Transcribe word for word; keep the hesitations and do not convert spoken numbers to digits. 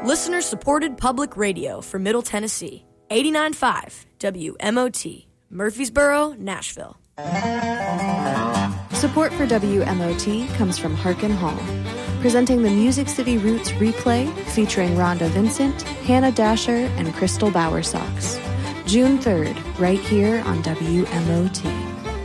Listener-supported public radio for Middle Tennessee. eighty-nine point five W M O T, Murfreesboro, Nashville. Support for W M O T comes from Harkin Hall, presenting the Music City Roots replay featuring Rhonda Vincent, Hannah Dasher, and Crystal Bowersox. June third, right here on W M O T.